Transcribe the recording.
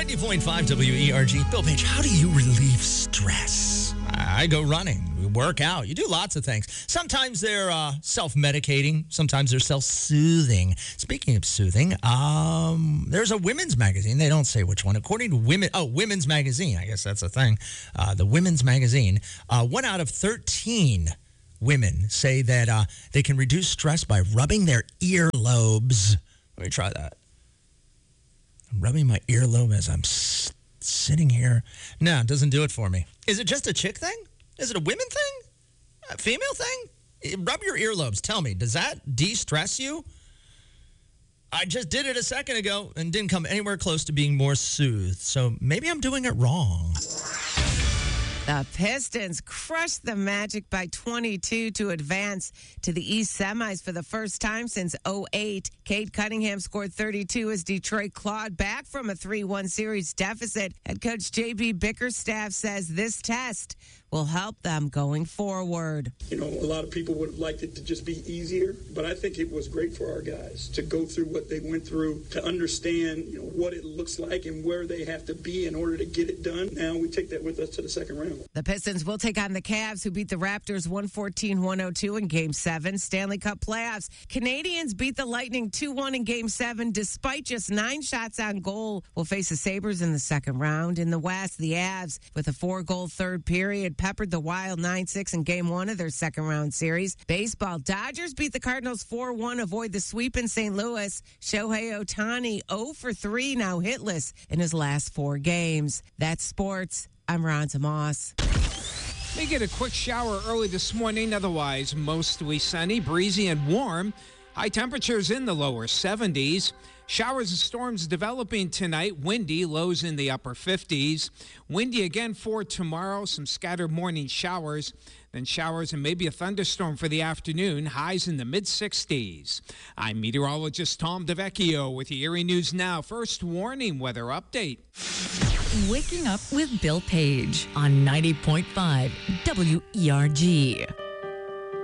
90.5 WERG. Bill Page, how do you relieve stress? I go running, we work out. You do lots of things. Sometimes they're self-medicating. Sometimes they're self-soothing. Speaking of soothing, there's a women's magazine. They don't say which one. According to Women's Magazine. I guess that's a thing. The Women's Magazine. 1 out of 13 women say that they can reduce stress by rubbing their earlobes. Let me try that. I'm rubbing my earlobe as I'm sitting here. No, it doesn't do it for me. Is it just a chick thing? Is it a women thing? A female thing? Rub your earlobes. Tell me, does that de-stress you? I just did it a second ago and didn't come anywhere close to being more soothed. So maybe I'm doing it wrong. The Pistons crushed the Magic by 22 to advance to the East semis for the first time since 2008. Cade Cunningham scored 32 as Detroit clawed back from a 3-1 series deficit. Head coach J.B. Bickerstaff says this test will help them going forward. You know, a lot of people would have liked it to just be easier, but I think it was great for our guys to go through what they went through, to understand, you know, what it looks like and where they have to be in order to get it done. Now we take that with us to the second round. The Pistons will take on the Cavs, who beat the Raptors 114-102 in Game 7. Stanley Cup playoffs. Canadians beat the Lightning 2-1 in Game 7 despite just 9 shots on goal. Will face the Sabres in the second round. In the West, the Avs, with a 4-goal third period, peppered the Wild 9-6 in Game 1 of their second-round series. Baseball, Dodgers beat the Cardinals 4-1, avoid the sweep in St. Louis. Shohei Ohtani 0-for-3, now hitless in his last 4 games. That's sports. I'm Ron Moss. May get a quick shower early this morning, otherwise mostly sunny, breezy, and warm. High temperatures in the lower 70s. Showers and storms developing tonight. Windy, lows in the upper 50s. Windy again for tomorrow. Some scattered morning showers. Then showers and maybe a thunderstorm for the afternoon. Highs in the mid-60s. I'm meteorologist Tom DeVecchio with your Erie News Now. First warning weather update. Waking up with Bill Page on 90.5 WERG.